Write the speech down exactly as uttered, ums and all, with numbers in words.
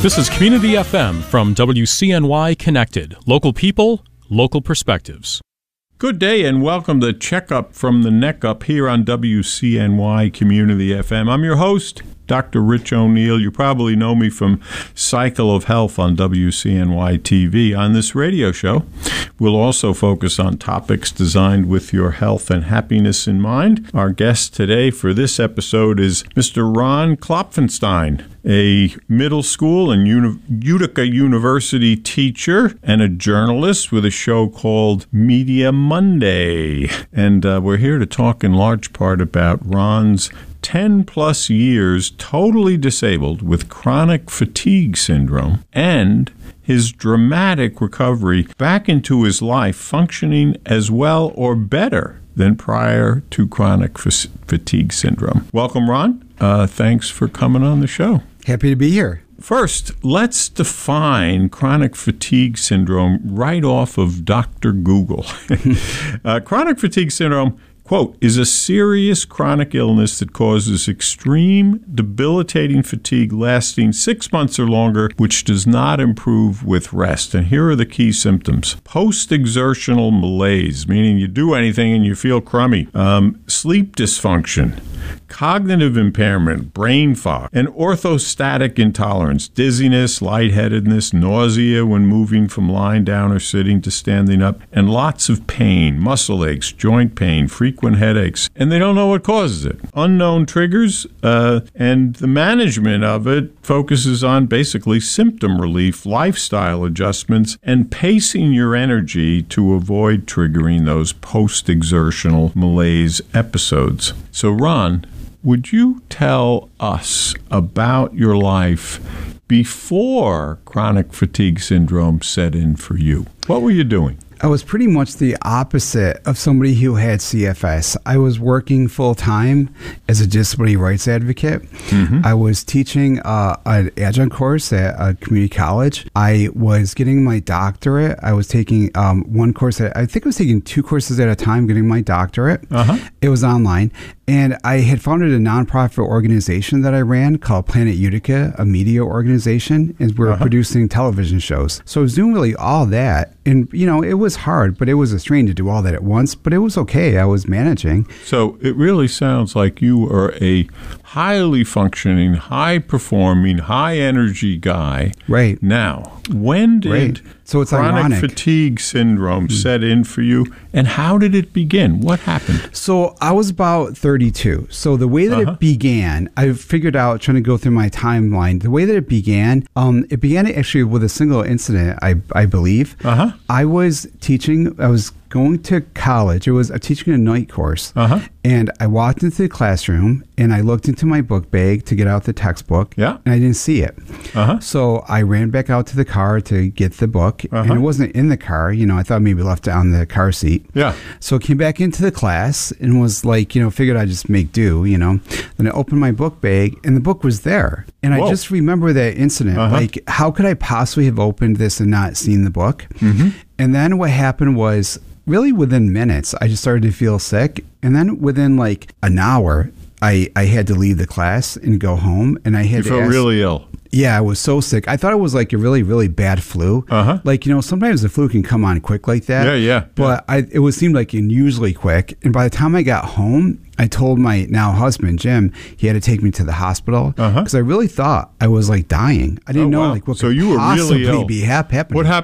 This is Community F M from W C N Y Connected. Local people, local perspectives. Good day and welcome to Checkup from the Neck Up here on W C N Y Community F M. I'm your host, Doctor Rich O'Neill. You probably know me from Cycle of Health on W C N Y T V. On this radio show, we'll also focus on topics designed with your health and happiness in mind. Our guest today for this episode is Mister Ron Klopfenstein, a middle school and Uni- Utica University teacher and a journalist with a show called Media Monday. And uh, we're here to talk in large part about Ron's ten plus years totally disabled with chronic fatigue syndrome and his dramatic recovery back into his life functioning as well or better than prior to chronic f- fatigue syndrome. Welcome, Ron. Uh, thanks for coming on the show. Happy to be here. First, let's define chronic fatigue syndrome right off of Doctor Google. uh, chronic fatigue syndrome, quote, is a serious chronic illness that causes extreme, debilitating fatigue lasting six months or longer, which does not improve with rest. And here are the key symptoms. Post-exertional malaise, meaning you do anything and you feel crummy. Um, sleep dysfunction. Cognitive impairment, brain fog, and orthostatic intolerance, dizziness, lightheadedness, nausea when moving from lying down or sitting to standing up, and lots of pain, muscle aches, joint pain, frequent headaches, and they don't know what causes it. Unknown triggers, uh, and the management of it focuses on basically symptom relief, lifestyle adjustments, and pacing your energy to avoid triggering those post-exertional malaise episodes. So, Ron, would you tell us about your life before chronic fatigue syndrome set in for you? What were you doing? I was pretty much the opposite of somebody who had C F S. I was working full-time as a disability rights advocate. Mm-hmm. I was teaching uh, an adjunct course at a community college. I was getting my doctorate. I was taking um, one course. At, I think I was taking two courses at a time getting my doctorate. Uh-huh. It was online. And I had founded a nonprofit organization that I ran called Planet Utica, a media organization, and we were uh-huh. producing television shows. So I was doing really all that. And, you know, it was hard, but it was a strain to do all that at once. But it was okay. I was managing. So it really sounds like you are a highly functioning, high-performing, high-energy guy. Right. Now, when did right. so it's chronic ironic. fatigue syndrome mm. set in for you, and how did it begin? What happened? So I was about thirty-two. So the way that uh-huh. it began, I figured out, trying to go through my timeline, the way that it began, um, it began actually with a single incident, I, I believe. Uh-huh. I was teaching, I was going to college. It was uh, teaching a night course. Uh-huh. And I walked into the classroom and I looked into my book bag to get out the textbook. Yeah. And I didn't see it. Uh-huh. So I ran back out to the car to get the book. Uh-huh. And it wasn't in the car. You know, I thought maybe left it on the car seat. Yeah. So I came back into the class and was like, you know, figured I'd just make do, you know. Then I opened my book bag and the book was there. And Whoa. I just remember that incident. Uh-huh. Like, how could I possibly have opened this and not seen the book? Mm-hmm. And then what happened was, really within minutes, I just started to feel sick. And then within like an hour, I, I had to leave the class and go home. And I had you to felt ask, really ill. Yeah, I was so sick. I thought it was like a really, really bad flu. Uh-huh. Like, you know, sometimes the flu can come on quick like that. Yeah, yeah. But yeah. I, it would seem like unusually quick. And by the time I got home, I told my now husband, Jim, he had to take me to the hospital because uh-huh. I really thought I was like dying. I didn't oh, know wow. like what so could you were possibly really ill. be hap- happening. What happened?